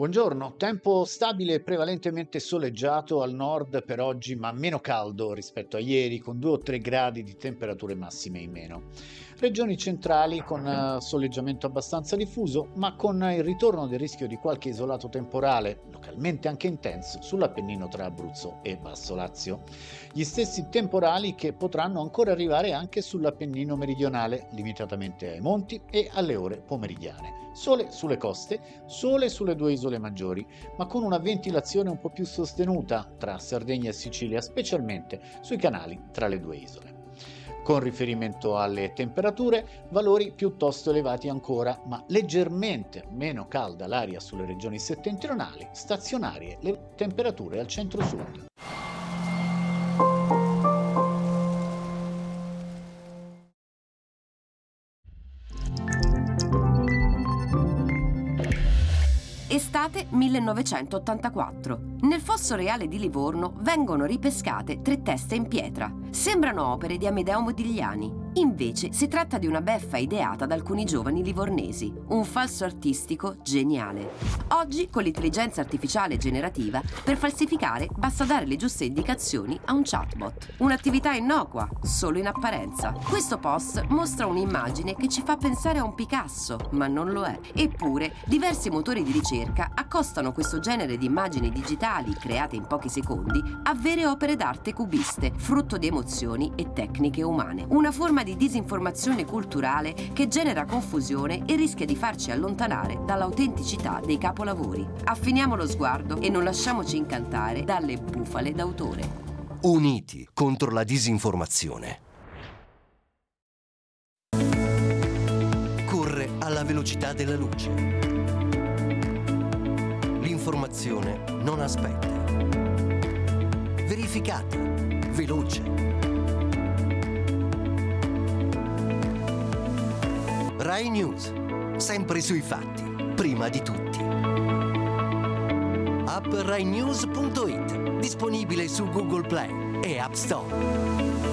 Buongiorno, tempo stabile e prevalentemente soleggiato al nord per oggi, ma meno caldo rispetto a ieri, con 2 o 3 gradi di temperature massime in meno. Regioni centrali con soleggiamento abbastanza diffuso, ma con il ritorno del rischio di qualche isolato temporale, localmente anche intenso, sull'Appennino tra Abruzzo e Basso Lazio. Gli stessi temporali che potranno ancora arrivare anche sull'Appennino meridionale, limitatamente ai monti e alle ore pomeridiane. Sole sulle coste, sole sulle 2 isole maggiori, ma con una ventilazione un po' più sostenuta tra Sardegna e Sicilia, specialmente sui canali tra le 2 isole. Con riferimento alle temperature, valori piuttosto elevati ancora, ma leggermente meno calda l'aria sulle regioni settentrionali, stazionarie le temperature al centro-sud. Estate 1984. Nel Fosso Reale di Livorno vengono ripescate 3 teste in pietra. Sembrano opere di Amedeo Modigliani. Invece si tratta di una beffa ideata da alcuni giovani livornesi. Un falso artistico geniale. Oggi, con l'intelligenza artificiale generativa, per falsificare basta dare le giuste indicazioni a un chatbot. Un'attività innocua, solo in apparenza. Questo post mostra un'immagine che ci fa pensare a un Picasso, ma non lo è. Eppure, diversi motori di ricerca accostano questo genere di immagini digitali create in pochi secondi a vere opere d'arte cubiste, frutto di emozioni e tecniche umane. Una forma di disinformazione culturale che genera confusione e rischia di farci allontanare dall'autenticità dei capolavori. Affiniamo lo sguardo e non lasciamoci incantare dalle bufale d'autore. Uniti contro la disinformazione. Corre alla velocità della luce. L'informazione non aspetta. Verificata, veloce. Rai News, sempre sui fatti, prima di tutti. App RaiNews.it, disponibile su Google Play e App Store.